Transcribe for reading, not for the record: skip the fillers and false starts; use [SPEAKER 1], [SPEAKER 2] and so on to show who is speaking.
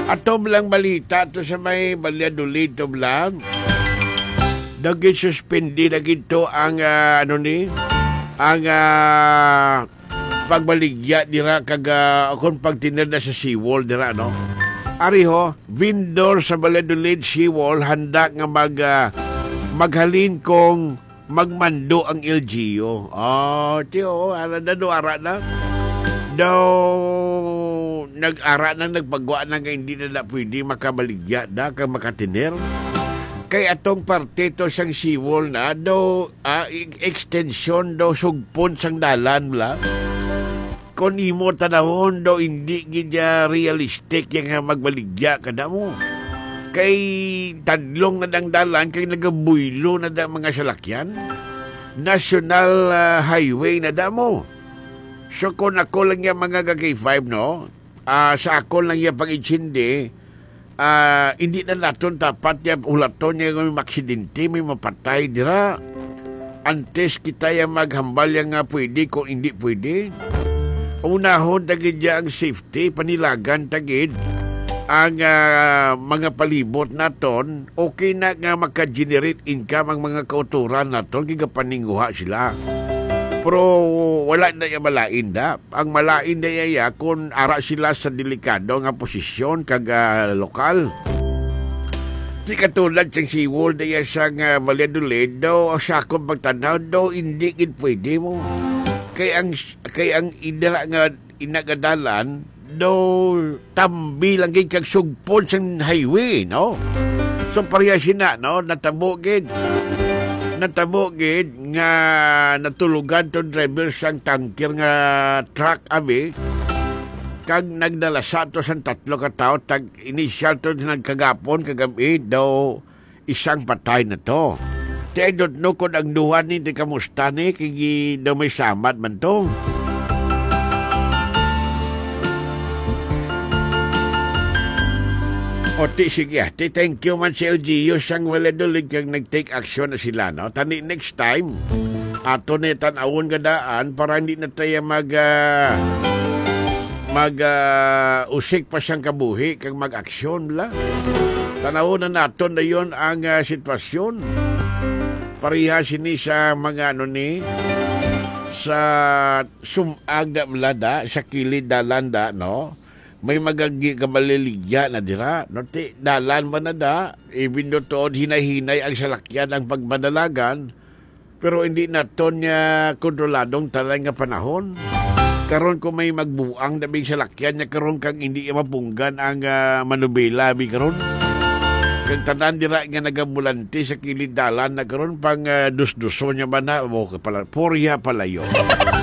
[SPEAKER 1] Atom lang balita to sa may Valladolid to lang. Naging suspendi na ginto ang ang pagbaligya dira kag kung pagtiner na sa seawall dira no. Ari ho, vendor sa Valladolid seawall handa nga maghalin kong magmando ang LGU. Tiyo, ara na. Daw nag-ara na nagpagawa na nga hindi na pwede makabaligya na kang makatiner. Kay atong parte to sang seawall na daw extension daw sugpon sang dalan la. Kung imo tanahon daw hindi gidya realistic yang magbaligya kada mo. Kay tadlong na dang dalan kay nagabuylo na da mga salakyan. National highway na da mo. So kung ako lang yung mga gagay-5 no, sa ako lang yung pag-insindi, hindi na naton tapat yung ulaton niya may maksidente, may mapatay dira. Antes kita yung maghambal yung pwede kung hindi pwede. Unahon tagid ang safety, panilagan tagid ang mga palibot naton, okay na nga maka-generate income ang mga kauturan naton, gigapaninguha sila. Pero wala na yung malain da. Ang malain na yaya kung ara sila sa delikado nga posisyon kag lokal. Di katulad siyang seawall na yan siyang Valladolid daw sa akong pagtanaw daw hindi gid pwede mo. Kay ang idara nga inagadalan daw tambi lang gid kag sugpon siyang highway no. So pareha sina no natabo gid nga natulugan to driver sang tanker nga truck abi kag nagdala sa to sang 3 ka tawo tag initial to nagkagapon kagabi daw isang patay na to. Tay don't know kung ang duha ni di kamusta ni kay daw may samad man to. Sige, thank you man si LGU sang Valladolid kag nag-take action na sila, no? Tani next time, ato na tanawon gadaan para hindi na tayo usik pa siyang kabuhi kag mag-aksyon la. Tanawon na nato na yon ang sitwasyon. Pareha sini sa mga sa sumagda mlada, sa kilid dalanda, no? May magagi kabaliligya na dira. No, dalan ba na da? Even doon hinahinay ang salakyan ang pagmadalagan. Pero hindi na to niya kontroladong talay nga panahon. Karon ko may magbuang na bing salakyan niya karon kang hindi mapunggan ang manubela bi karon. Kag tanan dira nga nagambulante sa kilid dalan na karon pang dus-duso niya ba na pala porya palayo.